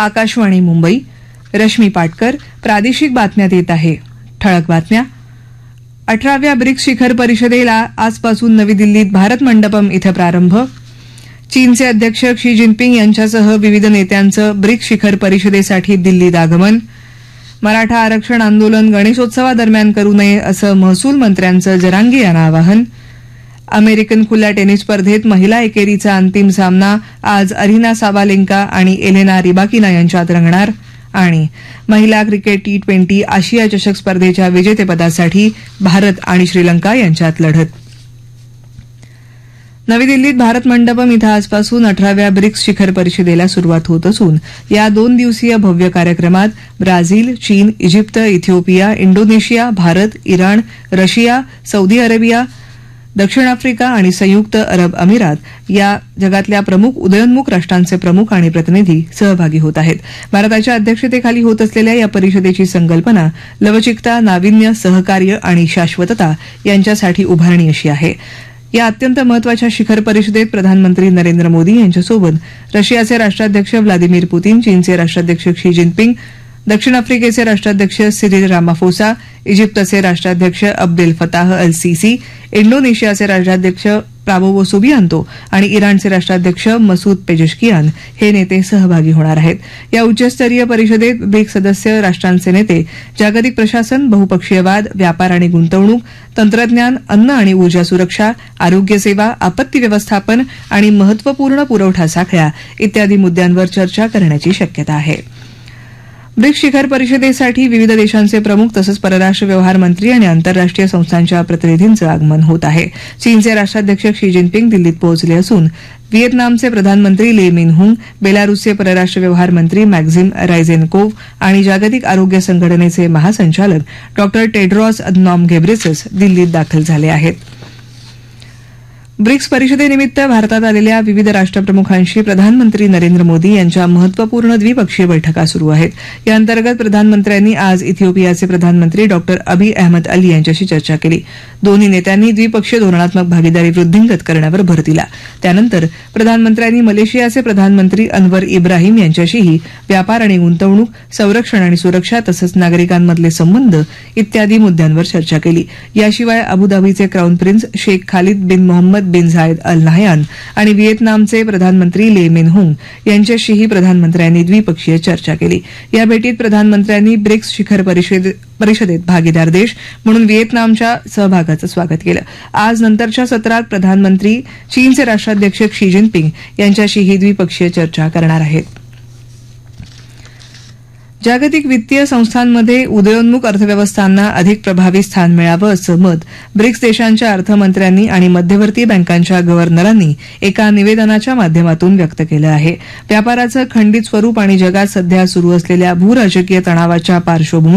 आकाशवाणी मुंबई. रश्मी पाटकर. प्रादेशिक बातम्यात येत आहे. ठळक बातम्या. 18व्या ब्रिक्स शिखर परिषदेला आजपासून नवी दिल्लीत भारत मंडपम इथं प्रारंभ. चीनचे अध्यक्ष क्षी जिनपिंग यांच्यासह विविध नेत्यांचं ब्रिक्स शिखर परिषदेसाठी दिल्लीत आगमन. मराठा आरक्षण आंदोलन गणेशोत्सवादरम्यान करू नये असं महसूल मंत्र्यांचं जरांगे यांना आवाहन. अमेरिकन खुल्या टेनिस स्पर्धेत महिला एकेरीचा अंतिम सामना आज अरिना साबालेंका आणि एलेना रिबाकिना यांच्यात रंगणार. आणि महिला क्रिकेट T20 आशिया चषक स्पर्धेच्या विजेतेपदासाठी भारत आणि श्रीलंका यांच्यात लढत. नवी दिल्लीत भारत मंडपम इथं आजपासून 18व्या ब्रिक्स शिखर परिषदेला सुरुवात होत असून या 2 दिवसीय भव्य कार्यक्रमात ब्राझील, चीन, Egypt, Ethiopia, Indonesia, Bharat, Iran, Russia, Saudi Arabia, दक्षिण आफ्रिका आणि संयुक्त अरब अमिरात या जगातल्या प्रमुख उदयोन्मुख राष्ट्रांचे प्रमुख आणि प्रतिनिधी सहभागी होत आहेत. भारताच्या अध्यक्षतेखाली होत असलेल्या या परिषदेची संकल्पना लवचिकता, नाविन्य, सहकार्य आणि शाश्वतता यांच्यासाठी उभारणी अशी आहे. या अत्यंत महत्वाच्या शिखर परिषदेत प्रधानमंत्री नरेंद्र मोदी यांच्यासोबत रशियाचे राष्ट्राध्यक्ष व्लादिमीर पुतीन, चीनचे राष्ट्राध्यक्ष क्षी जिनपिंग, दक्षिण आफ्रिकेचे राष्ट्राध्यक्ष सिरिल रामाफोसा, इजिप्तचे राष्ट्राध्यक्ष अब्देल फताह अल सीसी, इंडोनेशियाचे राष्ट्राध्यक्ष प्राबोवो सुबियांतो आणि इराणचे राष्ट्राध्यक्ष मसूद पेजेशकियान हे नेते सहभागी होणार आहेत. या उच्चस्तरीय परिषदेत ब्रिक्स सदस्य राष्ट्रांचे नेते जागतिक प्रशासन, बहुपक्षीयवाद, व्यापार आणि गुंतवणूक, तंत्रज्ञान, अन्न आणि ऊर्जा सुरक्षा, आरोग्य सेवा, आपत्ती व्यवस्थापन आणि महत्वपूर्ण पुरवठा साखळ्या इत्यादी मुद्द्यांवर चर्चा करण्याची शक्यता आहे. ब्रिक्स शिखर परिषदेसाठी विविध देशांचे प्रमुख तसंच परराष्ट्र व्यवहार मंत्री आणि आंतरराष्ट्रीय संस्थांच्या प्रतिनिधींचं आगमन होत आहे. चीनचे राष्ट्राध्यक्ष क्षी जिनपिंग दिल्लीत पोहोचले असून व्हिएतनामचे प्रधानमंत्री ले मिन हुंग, बेलारूसचे परराष्ट्र व्यवहार मंत्री मॅक्झिम रायझेनकोव्ह आणि जागतिक आरोग्य संघटनेचे महासंचालक डॉ टेड्रॉस अधनॉम घेब्रेसस दिल्लीत दाखल झाले आहेत. ब्रिक्स परिषदेनिमित्त भारतात आलेल्या विविध राष्ट्रप्रमुखांशी प्रधानमंत्री नरेंद्र मोदी यांच्या महत्वपूर्ण द्विपक्षीय बैठका सुरू आहेत. या अंतर्गत प्रधानमंत्र्यांनी आज इथिओपियाचे प्रधानमंत्री डॉ अबी अहमद अली यांच्याशी चर्चा केली. दोन्ही नेत्यांनी द्विपक्षीय धोरणात्मक भागीदारी वृद्धिंगत करण्यावर भर दिला. त्यानंतर प्रधानमंत्र्यांनी मलेशियाचे प्रधानमंत्री अनवर इब्राहिम यांच्याशीही व्यापार आणि गुंतवणूक, संरक्षण आणि सुरक्षा तसंच नागरिकांमधले संबंध इत्यादी मुद्द्यांवर चर्चा केली. याशिवाय अबुधाबीचे क्राऊन प्रिन्स शेख खालिद बिन मोहम्मद बिन झायद अल नाहयान आणि व्हिएतनामचे प्रधानमंत्री ले मिन हुंग यांच्याशीही प्रधानमंत्र्यांनी द्विपक्षीय चर्चा केली. या भेटीत प्रधानमंत्र्यांनी ब्रिक्स शिखर परिषदेत भागीदार देश म्हणून व्हिएतनामच्या सहभागाचं स्वागत केलं. आज नंतरच्या सत्रात प्रधानमंत्री चीनचे राष्ट्राध्यक्ष क्षी जिनपिंग यांच्याशीही द्विपक्षीय चर्चा करणार आहेत. जागतिक वित्तीय संस्थांमध्ये उदयोन्मुख अर्थव्यवस्थांना अधिक प्रभावी स्थान मिळावं असं मत ब्रिक्स देशांच्या अर्थमंत्र्यांनी आणि मध्यवर्ती बँकांच्या गव्हर्नरांनी एका निवेदनाच्या माध्यमातून व्यक्त केलं आहे. व्यापाराचं खंडित स्वरूप आणि जगात सध्या सुरू असलेल्या भूराजकीय तणावाच्या पार्श्वभूमीवर